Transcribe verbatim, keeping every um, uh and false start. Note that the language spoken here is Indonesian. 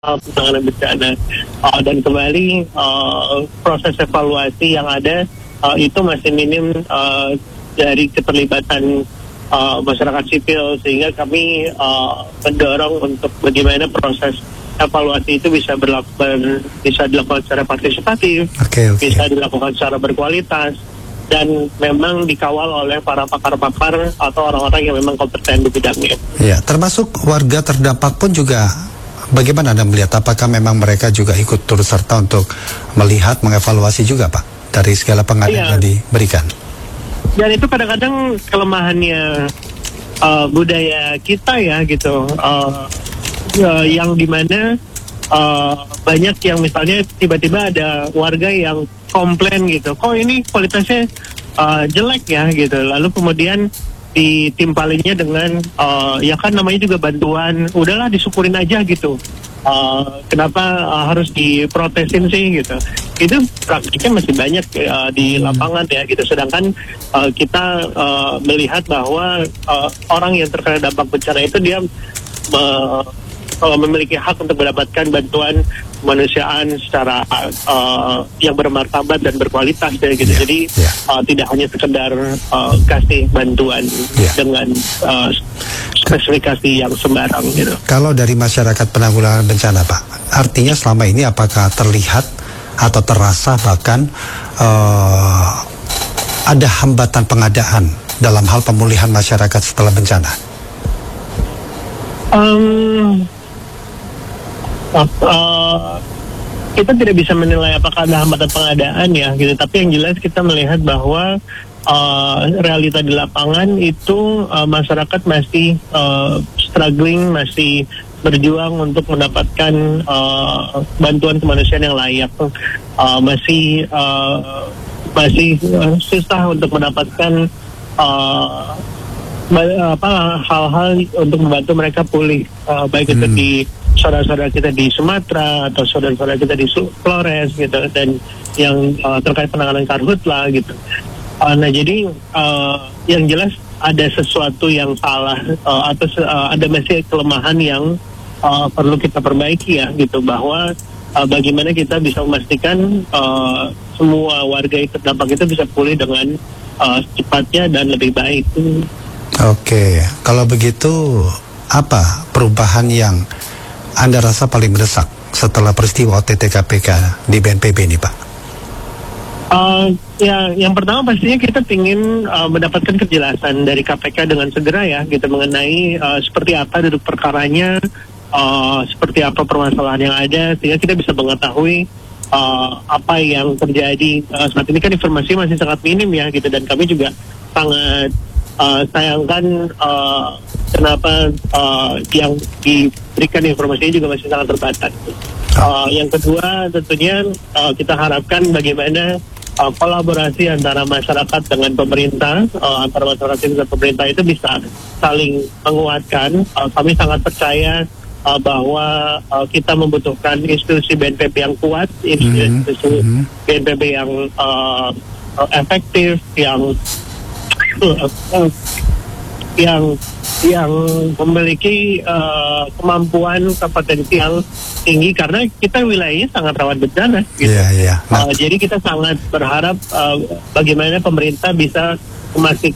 uh, penanganan bencana. Uh, dan kembali uh, proses evaluasi yang ada uh, itu masih minim uh, dari keterlibatan uh, masyarakat sipil, sehingga kami uh, mendorong untuk bagaimana proses evaluasi itu bisa berlakukan, bisa dilakukan secara partisipatif, okay, okay. bisa dilakukan secara berkualitas, dan memang dikawal oleh para pakar-pakar atau orang-orang yang memang kompeten di bidangnya. Ya, termasuk warga terdampak pun juga. Bagaimana Anda melihat? Apakah memang mereka juga ikut turut serta untuk melihat, mengevaluasi juga, Pak, dari segala pengadaan yang diberikan? Dan itu kadang-kadang kelemahannya uh, budaya kita ya, gitu. Uh, uh, yang dimana uh, banyak yang misalnya tiba-tiba ada warga yang komplain gitu, kok ini kualitasnya uh, jelek ya, gitu. Lalu kemudian ditimpalinya dengan uh, ya kan namanya juga bantuan, udahlah disyukurin aja gitu. Uh, kenapa uh, harus diprotesin sih gitu? Itu praktiknya masih banyak uh, di lapangan ya gitu. Sedangkan uh, kita uh, melihat bahwa uh, orang yang terkena dampak bencana itu dia uh, uh, memiliki hak untuk mendapatkan bantuan kemanusiaan secara uh, yang bermartabat dan berkualitas ya gitu. Yeah, Jadi yeah. Uh, tidak hanya sekedar uh, kasih bantuan yeah. dengan uh, spesifikasi yang sembarang gitu. Kalau dari masyarakat penanggulangan bencana, Pak, artinya selama ini apakah terlihat atau terasa bahkan uh, ada hambatan pengadaan dalam hal pemulihan masyarakat setelah bencana? Um, Uh, uh, kita tidak bisa menilai apakah ada hambatan pengadaan ya gitu, tapi yang jelas kita melihat bahwa uh, realita di lapangan itu uh, masyarakat masih uh, struggling, masih berjuang untuk mendapatkan uh, bantuan kemanusiaan yang layak, uh, masih uh, masih uh, susah untuk mendapatkan uh, apa hal-hal untuk membantu mereka pulih, uh, baik itu hmm. di saudara-saudara kita di Sumatera atau saudara-saudara kita di Flores gitu, dan yang uh, terkait penanganan karhutla gitu. Uh, nah jadi uh, yang jelas ada sesuatu yang salah uh, atau uh, ada masih kelemahan yang uh, perlu kita perbaiki ya gitu, bahwa uh, bagaimana kita bisa memastikan uh, semua warga yang terdampak itu bisa pulih dengan uh, cepatnya dan lebih baik. Oke, kalau begitu apa perubahan yang Anda rasa paling mendesak setelah peristiwa O T T K P K di B N P B ini, Pak? Uh, ya, yang pertama pastinya kita ingin uh, mendapatkan kejelasan dari K P K dengan segera ya, gitu, mengenai uh, seperti apa duduk perkaranya, uh, seperti apa permasalahan yang ada, sehingga kita bisa mengetahui uh, apa yang terjadi. Uh, saat ini kan informasi masih sangat minim ya, gitu, dan kami juga sangat uh, sayangkan uh, kenapa uh, yang diberikan informasinya juga masih sangat terbatas. Uh, yang kedua tentunya uh, kita harapkan bagaimana uh, kolaborasi antara masyarakat dengan pemerintah, uh, antara masyarakat dan pemerintah itu bisa saling menguatkan. Uh, kami sangat percaya uh, bahwa uh, kita membutuhkan institusi B N P B yang kuat, institusi mm-hmm. B N P B yang uh, efektif, yang uh, yang yang memiliki uh, kemampuan kompetensi yang tinggi, karena kita wilayahnya sangat rawan bencana gitu. Yeah, yeah. Nah. Uh, jadi kita sangat berharap uh, bagaimana pemerintah bisa memastikan